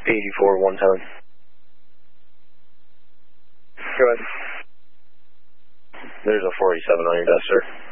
84-110. Go ahead. There's a 487 on your desk, sir.